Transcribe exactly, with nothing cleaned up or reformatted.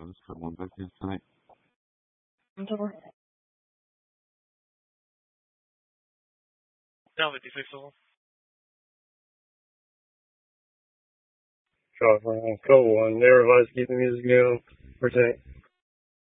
I'll just put one back in tonight. October. Down fifty-six level. California, code one. They revised keep the music going. For tonight.